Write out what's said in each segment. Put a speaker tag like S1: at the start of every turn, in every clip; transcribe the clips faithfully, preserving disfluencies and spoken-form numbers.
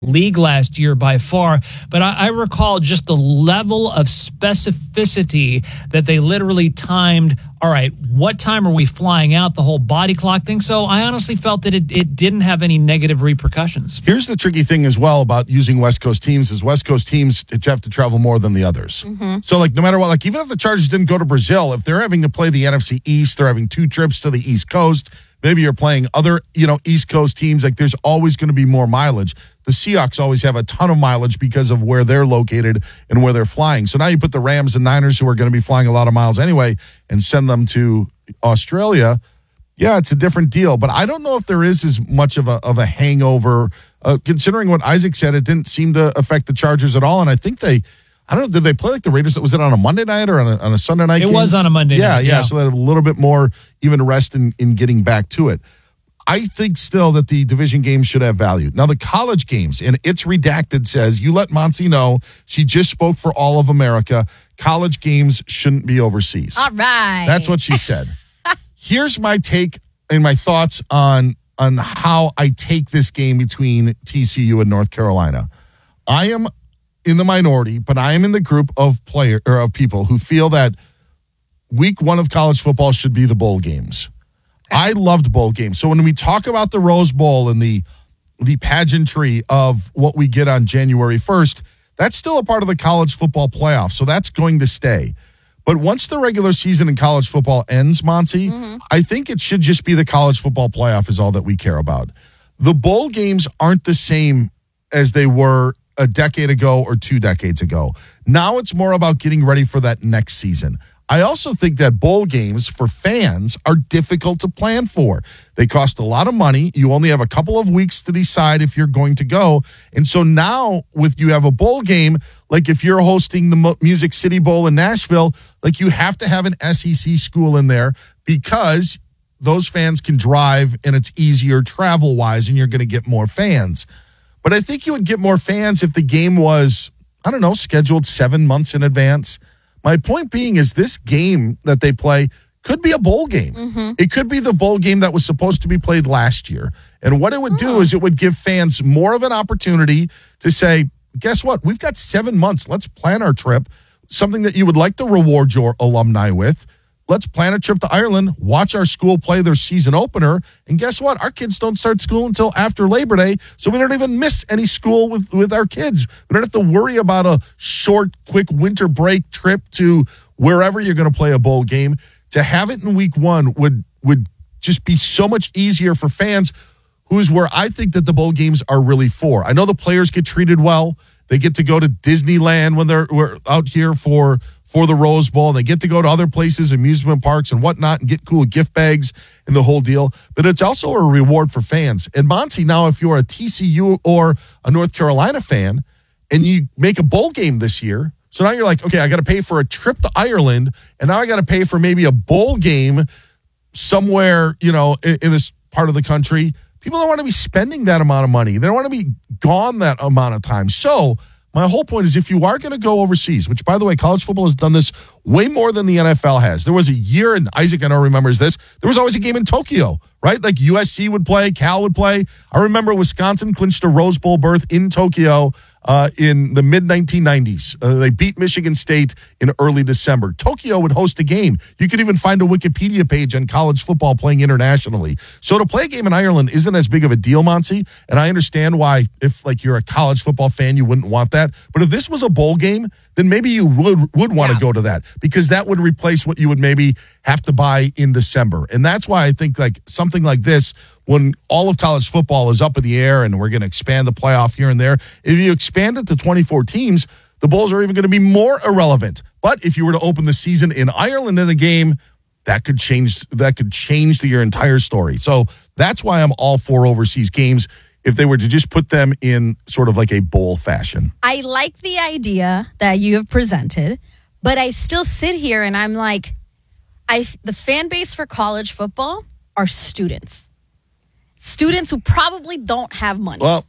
S1: league last year by far, but I, I recall just the level of specificity that they literally timed. All right, what time are we flying out? The whole body clock thing. So I honestly felt that it, it didn't have any negative repercussions.
S2: Here's the tricky thing as well about using West Coast teams is West Coast teams have to travel more than the others. Mm-hmm. So like no matter what, like even if the Chargers didn't go to Brazil, if they're having to play the N F C East, they're having two trips to the East Coast. Maybe you're playing other, you know, East Coast teams. Like there's always going to be more mileage. The Seahawks always have a ton of mileage because of where they're located and where they're flying. So now you put the Rams and Niners, who are going to be flying a lot of miles anyway, and send them to Australia. Yeah, it's a different deal. But I don't know if there is as much of a of a hangover. Uh, considering what Isaac said, it didn't seem to affect the Chargers at all. And I think they, I don't know, did they play like the Raiders? Was it on a Monday night or on a, on a Sunday night
S1: It
S2: game?
S1: was on a Monday
S2: yeah,
S1: night.
S2: Yeah,
S1: Yeah,
S2: so they had a little bit more even rest in, in getting back to it. I think still that the division games should have value. Now, the college games, and It's Redacted says, you let Monty know she just spoke for all of America. College games shouldn't be overseas.
S3: All right.
S2: That's what she said. Here's my take and my thoughts on, on how I take this game between T C U and North Carolina. I am in the minority, but I am in the group of player or of people who feel that week one of college football should be the bowl games. I loved bowl games. So when we talk about the Rose Bowl and the the pageantry of what we get on January first, that's still a part of the college football playoff. So that's going to stay. But once the regular season in college football ends, Monty, mm-hmm. I think it should just be the college football playoff is all that we care about. The bowl games aren't the same as they were a decade ago or two decades ago. Now it's more about getting ready for that next season. I also think that bowl games for fans are difficult to plan for. They cost a lot of money. You only have a couple of weeks to decide if you're going to go. And so now with you have a bowl game, like if you're hosting the Music City Bowl in Nashville, like you have to have an S E C school in there because those fans can drive and it's easier travel-wise and you're going to get more fans. But I think you would get more fans if the game was, I don't know, scheduled seven months in advance. My point being is this game that they play could be a bowl game. Mm-hmm. It could be the bowl game that was supposed to be played last year. And what it would do is it would give fans more of an opportunity to say, guess what? We've got seven months. Let's plan our trip, something that you would like to reward your alumni with. Let's plan a trip to Ireland, watch our school play their season opener, and guess what? Our kids don't start school until after Labor Day, so we don't even miss any school with, with our kids. We don't have to worry about a short, quick winter break trip to wherever you're going to play a bowl game. To have it in week one would would just be so much easier for fans, who's where I think that the bowl games are really for. I know the players get treated well. They get to go to Disneyland when they're we're out here for for the Rose Bowl. And they get to go to other places, amusement parks and whatnot, and get cool gift bags and the whole deal. But it's also a reward for fans. And Monty, now if you're a T C U or a North Carolina fan and you make a bowl game this year, so now you're like, okay, I got to pay for a trip to Ireland, and now I got to pay for maybe a bowl game somewhere, you know, in, in this part of the country. People don't want to be spending that amount of money. They don't want to be gone that amount of time. So my whole point is if you are going to go overseas, which, by the way, college football has done this way more than the N F L has. There was a year, and Isaac, I know, remembers this, there was always a game in Tokyo, right? Like U S C would play, Cal would play. I remember Wisconsin clinched a Rose Bowl berth in Tokyo uh, in the mid nineteen nineties. Uh, they beat Michigan State in early December. Tokyo would host a game. You could even find a Wikipedia page on college football playing internationally. So to play a game in Ireland isn't as big of a deal, Monty, and I understand why, if like you're a college football fan, you wouldn't want that. But if this was a bowl game, then maybe you would would want to yeah. go to that, because that would replace what you would maybe have to buy in December. And that's why I think like something like this, when all of college football is up in the air and we're going to expand the playoff here and there, if you expand it to twenty-four teams, the bowls are even going to be more irrelevant. But if you were to open the season in Ireland in a game, that could change that could change the, your entire story. So that's why I'm all for overseas games, if they were to just put them in sort of like a bowl fashion.
S3: I like the idea that you have presented, but I still sit here and I'm like, I the fan base for college football are students. Students who probably don't have money.
S2: Well,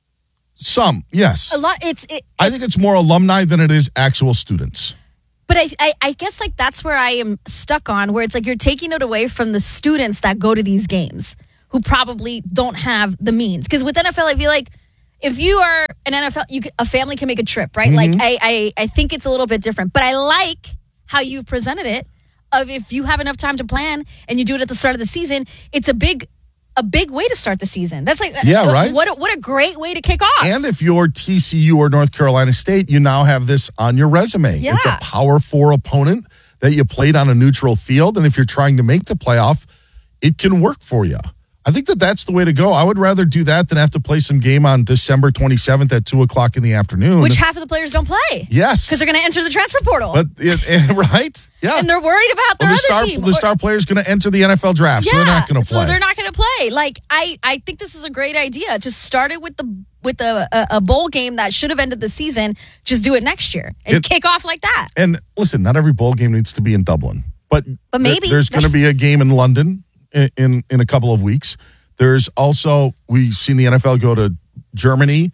S2: some, yes.
S3: A lot. It's. It,
S2: I
S3: it's,
S2: think it's more alumni than it is actual students.
S3: But I, I, I guess like that's where I am stuck on, where it's like you're taking it away from the students that go to these games, who probably don't have the means. Because with N F L, I feel like if you are an N F L, you, a family can make a trip, right?
S2: Mm-hmm.
S3: Like, I, I, I think it's a little bit different. But I like how you presented it, of if you have enough time to plan and you do it at the start of the season, it's a big a big way to start the season. That's like,
S2: yeah,
S3: what,
S2: right?
S3: What a, what a great way to kick off.
S2: And if you're T C U or North Carolina State, you now have this on your resume.
S3: Yeah.
S2: It's a Power Four opponent that you played on a neutral field. And if you're trying to make the playoff, it can work for you. I think that that's the way to go. I would rather do that than have to play some game on December twenty-seventh at two o'clock in the afternoon.
S3: Which half of the players don't play.
S2: Yes.
S3: Because they're going to enter the transfer portal.
S2: But it, it, right? Yeah.
S3: And they're worried about their
S2: well, the
S3: other
S2: star,
S3: team.
S2: The star player is going to enter the N F L draft,
S3: yeah,
S2: so they're not going to play.
S3: So they're not going to play. Like, I, I think this is a great idea. To start it with the with a, a, a bowl game that should have ended the season. Just do it next year and
S2: it,
S3: kick off like that.
S2: And listen, not every bowl game needs to be in Dublin. But,
S3: but maybe.
S2: There, there's going to be a game in London in, in, in a couple of weeks. There's also, we've seen the N F L go to Germany,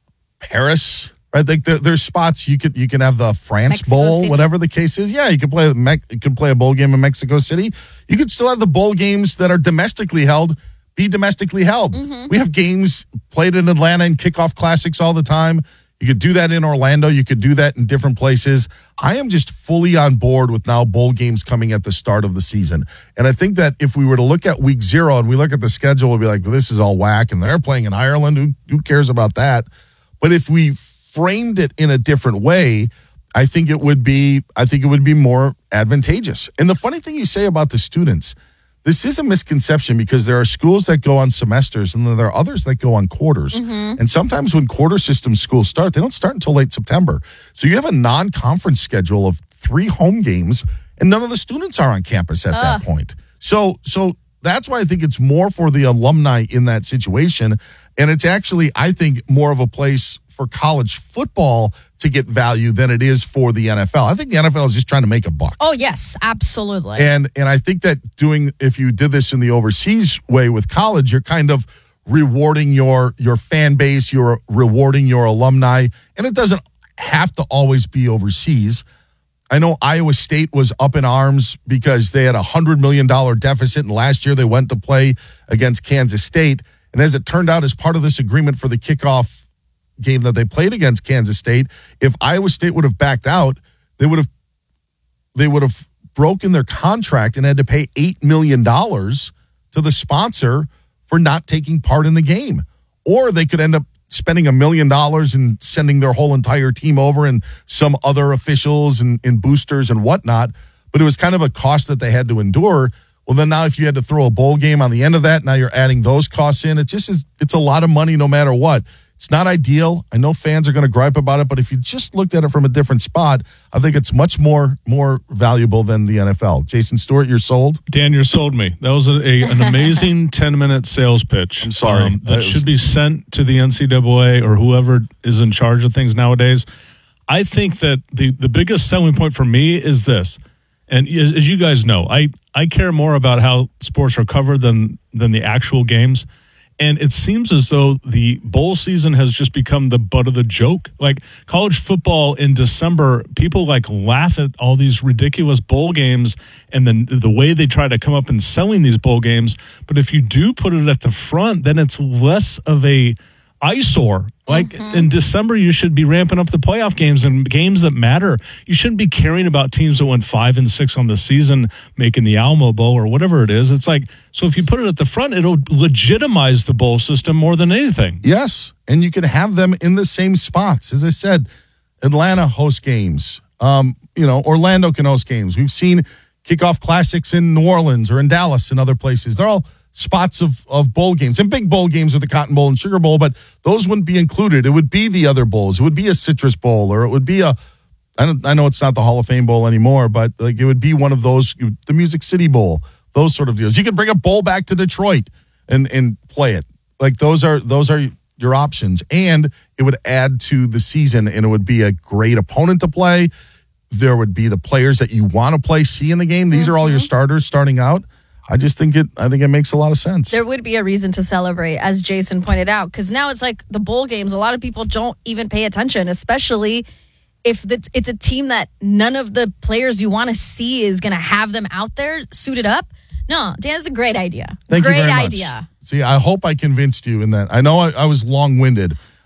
S2: Paris, right? Like there, there's spots you could you can have the France
S3: Mexico
S2: Bowl,
S3: City.
S2: whatever the case is. Yeah, you could play the you could play a bowl game in Mexico City. You could still have the bowl games that are domestically held be domestically held.
S3: Mm-hmm.
S2: We have games played in Atlanta and kickoff classics all the time. You could do that in Orlando. You could do that in different places. I am just fully on board with now bowl games coming at the start of the season. And I think that if we were to look at week zero and we look at the schedule, we'll be like, well, this is all whack. And they're playing in Ireland. Who, who cares about that? But if we framed it in a different way, I think it would be, I think it would be more advantageous. And the funny thing you say about the students, this is a misconception because there are schools that go on semesters and then there are others that go on quarters.
S3: Mm-hmm.
S2: And sometimes when quarter system schools start, they don't start until late September. So you have a non-conference schedule of three home games and none of the students are on campus at uh. that point. So, so that's why I think it's more for the alumni in that situation. And it's actually, I think, more of a place for college football to get value than it is for the N F L. I think the N F L is just trying to make a buck.
S3: Oh, yes, absolutely.
S2: And and I think that doing, if you did this in the overseas way with college, you're kind of rewarding your your fan base, you're rewarding your alumni, and it doesn't have to always be overseas. I know Iowa State was up in arms because they had a one hundred million dollars deficit, and last year they went to play against Kansas State. And as it turned out, as part of this agreement for the kickoff game that they played against Kansas State, if Iowa State would have backed out, they would have they would have broken their contract and had to pay eight million dollars to the sponsor for not taking part in the game. Or they could end up spending a million dollars and sending their whole entire team over and some other officials and, and boosters and whatnot. But it was kind of a cost that they had to endure. Well, then now if you had to throw a bowl game on the end of that, now you're adding those costs in. It just is, it's a lot of money no matter what. It's not ideal. I know fans are going to gripe about it, but if you just looked at it from a different spot, I think it's much more more valuable than the N F L. Jason Stewart, you're sold?
S4: Dan, you sold me. That was a, a, an amazing ten-minute sales pitch.
S2: I'm sorry.
S4: Um, that
S2: That was-
S4: should be sent to the N C double A or whoever is in charge of things nowadays. I think that the, the biggest selling point for me is this. And as, as you guys know, I, I care more about how sports are covered than than the actual games. And it seems as though the bowl season has just become the butt of the joke. Like college football in December, people like laugh at all these ridiculous bowl games and then the way they try to come up and selling these bowl games. But if you do put it at the front, then it's less of a eyesore. Like mm-hmm. in December, you should be ramping up the playoff games and games that matter. You shouldn't be caring about teams that went five and six on the season, making the Alamo Bowl or whatever it is. It's like, so if you put it at the front, it'll legitimize the bowl system more than anything.
S2: Yes, and you can have them in the same spots. As I said, Atlanta hosts games. Um, you know, Orlando can host games. We've seen kickoff classics in New Orleans or in Dallas and other places. They're all spots of, of bowl games and big bowl games with the Cotton Bowl and Sugar Bowl, but those wouldn't be included. It would be the other bowls. It would be a Citrus Bowl, or it would be a, I, don't, I know it's not the Hall of Fame Bowl anymore, but like it would be one of those, the Music City Bowl, those sort of deals. You could bring a bowl back to Detroit and, and play it. Like those are, those are your options. And it would add to the season and it would be a great opponent to play. There would be the players that you want to play, see in the game. These mm-hmm. are all your starters starting out. I just think it. I think it makes a lot of sense.
S3: There would be a reason to celebrate, as Jason pointed out, because now it's like the bowl games. A lot of people don't even pay attention, especially if it's a team that none of the players you want to see is going to have them out there suited up. No, Dan, that's a great idea.
S2: Thank
S3: great
S2: you very
S3: idea.
S2: much. See, I hope I convinced you in that. I know I, I was long-winded.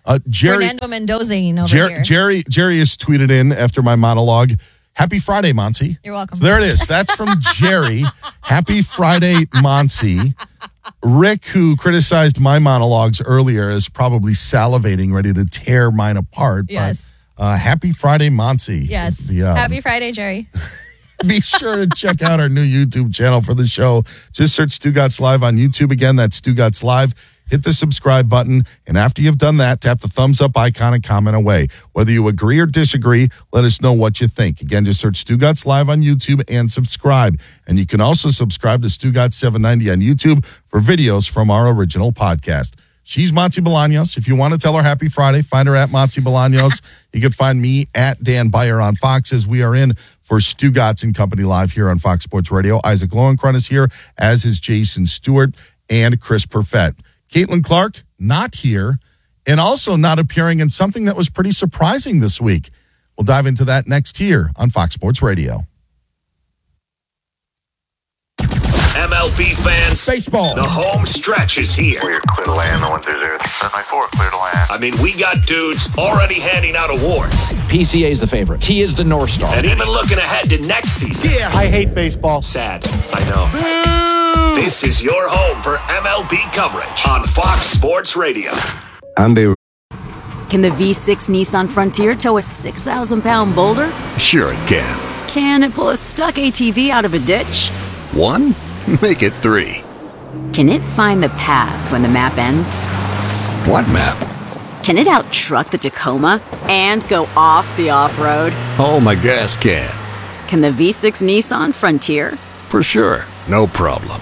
S2: Uh, Jerry,
S3: Fernando Mendoza over
S2: Jer-
S3: here.
S2: Jerry, Jerry has tweeted in after my monologue. Happy Friday, Monty.
S3: You're welcome.
S2: So there it is. That's from Jerry. Happy Friday, Monty. Rick, who criticized my monologues earlier, is probably salivating, ready to tear mine apart.
S3: Yes.
S2: But, uh, happy Friday, Monty.
S3: Yes.
S2: The, um,
S3: Happy Friday, Jerry.
S2: Be sure to check out our new YouTube channel for the show. Just search Stugotz Live on YouTube. Again, that's Stugotz Live. Hit the subscribe button, and after you've done that, tap the thumbs up icon and comment away. Whether you agree or disagree, let us know what you think. Again, just search Stugotz Live on YouTube and subscribe. And you can also subscribe to Stugotz seven ninety on YouTube for videos from our original podcast. She's Monty Bolaños. If you want to tell her Happy Friday, find her at Monty Bolaños. You can find me at Dan Beyer on Fox as we are in for Stugotz and Company Live here on Fox Sports Radio. Isaac Lowenkron is here, as is Jason Stewart and Chris Perfett. Caitlin Clark, not here, and also not appearing in something that was pretty surprising this week. We'll dive into that next here on Fox Sports Radio.
S5: M L B fans,
S6: baseball.
S5: The home stretch is here.
S7: We're clear to land, the one through zero, seven nine four, clear to land.
S5: I mean, we got dudes already handing out awards.
S6: P C A is the favorite. He is the North Star.
S5: And even looking ahead to next season.
S6: Yeah, I hate baseball.
S5: Sad, I know. Boo! This is your home for M L B coverage on Fox Sports Radio.
S8: Andy.
S9: Can the V six Nissan Frontier tow a six thousand pound boulder?
S8: Sure it can.
S9: Can it pull a stuck A T V out of a ditch?
S8: One? Make it three.
S9: Can it find the path when the map ends?
S8: What map?
S9: Can it out-truck the Tacoma and go off the off-road?
S8: Oh, my gas can.
S9: Can the V six Nissan Frontier?
S8: For sure. No problem.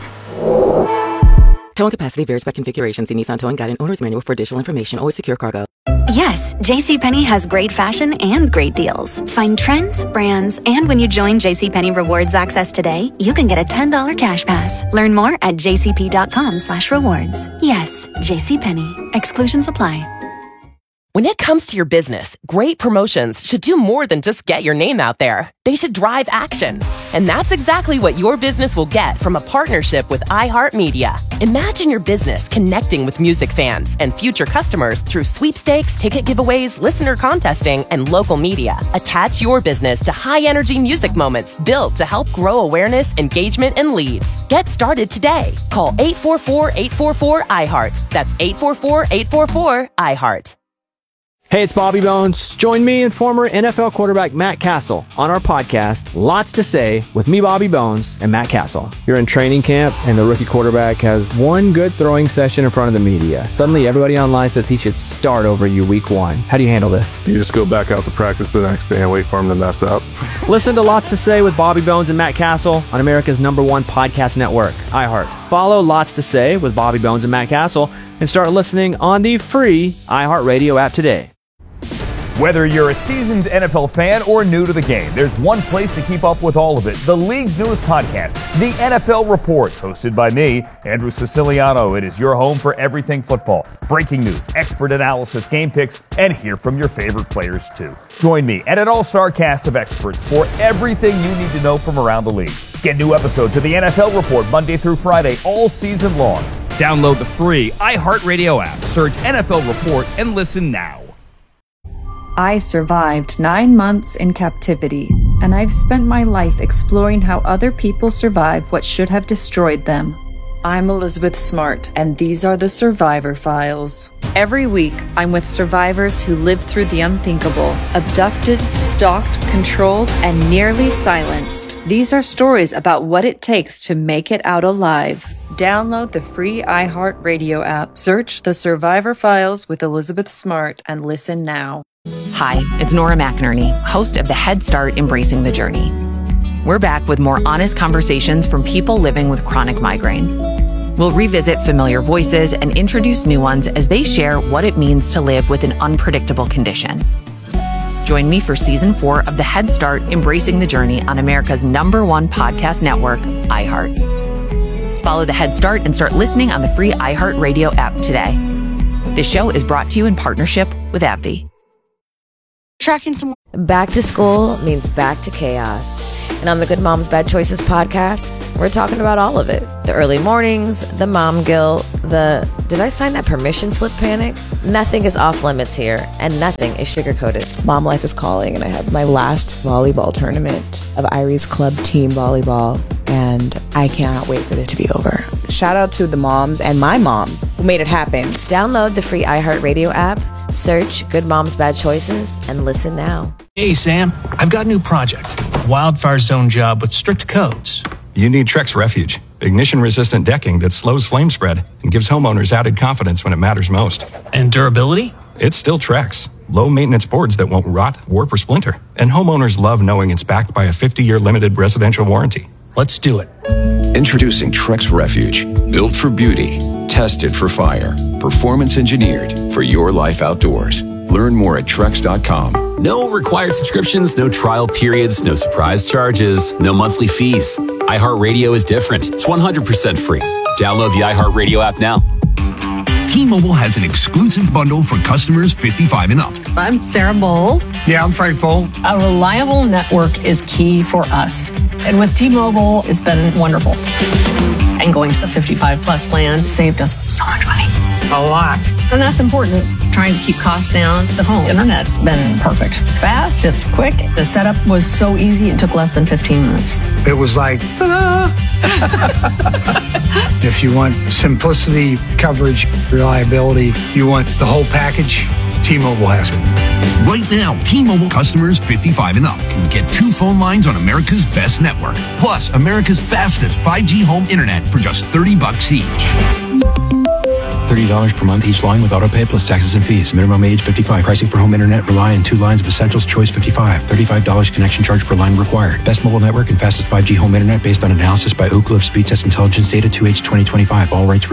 S10: Towing capacity varies by configuration. See Nissan Towing Guide and Owner's Manual for additional information. Always secure cargo.
S11: Yes, JCPenney has great fashion and great deals. Find trends, brands, and when you join JCPenney Rewards Access today, you can get a ten dollars cash pass. Learn more at jcp.com slash rewards. Yes, JCPenney. Exclusions apply.
S12: When it comes to your business, great promotions should do more than just get your name out there. They should drive action. And that's exactly what your business will get from a partnership with iHeartMedia. Imagine your business connecting with music fans and future customers through sweepstakes, ticket giveaways, listener contesting, and local media. Attach your business to high-energy music moments built to help grow awareness, engagement, and leads. Get started today. Call eight four four, eight four four, I heart. That's eight four four, eight four four, I heart.
S13: Hey, it's Bobby Bones. Join me and former N F L quarterback Matt Castle on our podcast, Lots to Say, with me, Bobby Bones, and Matt Castle. You're in training camp, and the rookie quarterback has one good throwing session in front of the media. Suddenly, everybody online says he should start over you week one. How do you handle this?
S14: You just go back out to practice the next day and wait for him to mess up.
S13: Listen to Lots to Say with Bobby Bones and Matt Castle on America's number one podcast network, iHeart. Follow Lots to Say with Bobby Bones and Matt Castle and start listening on the free iHeartRadio app today.
S15: Whether you're a seasoned N F L fan or new to the game, there's one place to keep up with all of it. The league's newest podcast, The N F L Report, hosted by me, Andrew Siciliano. It is your home for everything football. Breaking news, expert analysis, game picks, and hear from your favorite players too. Join me and an all-star cast of experts for everything you need to know from around the league. Get new episodes of The N F L Report Monday through Friday all season long. Download the free iHeartRadio app, search N F L Report, and listen now.
S16: I survived nine months in captivity, and I've spent my life exploring how other people survive what should have destroyed them. I'm Elizabeth Smart, and these are the Survivor Files. Every week, I'm with survivors who lived through the unthinkable, abducted, stalked, controlled, and nearly silenced. These are stories about what it takes to make it out alive. Download the free iHeartRadio app, search The Survivor Files with Elizabeth Smart, and listen now.
S12: Hi, it's Nora McInerney, host of the Head Start Embracing the Journey. We're back with more honest conversations from people living with chronic migraine. We'll revisit familiar voices and introduce new ones as they share what it means to live with an unpredictable condition. Join me for season four of the Head Start Embracing the Journey on America's number one podcast network, iHeart. Follow the Head Start and start listening on the free iHeartRadio app today. This show is brought to you in partnership with AbbVie.
S17: Tracking some. Back to school means back to chaos. And on the Good Moms Bad Choices podcast, we're talking about all of it. The early mornings, the mom guilt, the did I sign that permission slip panic? Nothing is off limits here, and nothing is sugar-coated.
S18: Mom life is calling, and I have my last volleyball tournament of Irie's Club team volleyball, and I cannot wait for it to be over. Shout out to the moms and my mom who made it happen.
S17: Download the free iHeartRadio app, search Good Moms Bad Choices, and listen now.
S19: Hey, Sam, I've got a new project. Wildfire zone job with strict codes.
S20: You need Trex Refuge, ignition-resistant decking that slows flame spread and gives homeowners added confidence when it matters most.
S19: And durability?
S20: It's still Trex. Low-maintenance boards that won't rot, warp, or splinter. And homeowners love knowing it's backed by a fifty-year limited residential warranty.
S19: Let's do it.
S21: Introducing Trex Refuge. Built for beauty, tested for fire, performance engineered for your life outdoors. Learn more at Trex dot com.
S22: No required subscriptions, no trial periods, no surprise charges, no monthly fees. iHeartRadio is different. It's one hundred percent free. Download the iHeartRadio app now.
S23: T-Mobile has an exclusive bundle for customers fifty-five and up.
S24: I'm Sarah Bowl.
S23: Yeah, I'm Frank Bowl.
S24: A reliable network is key for us. And with T-Mobile, it's been wonderful. And going to the fifty-five plus plan saved us so much money.
S23: A lot.
S24: And that's important. Trying to keep costs down. The home internet's been perfect. It's fast, it's quick. The setup was so easy, it took less than fifteen minutes.
S23: It was like, ta-da! If you want simplicity, coverage, reliability, you want the whole package, T-Mobile has it. Right now, T-Mobile customers fifty-five and up can get two phone lines on America's best network, plus America's fastest five G home internet for just thirty bucks each.
S25: thirty dollars per month each line with autopay plus taxes and fees. Minimum age fifty-five. Pricing for home internet rely on two lines of Essentials Choice fifty-five. thirty-five dollars connection charge per line required. Best mobile network and fastest five G home internet based on analysis by Ookla of Speed Test Intelligence Data two H twenty twenty-five. All rights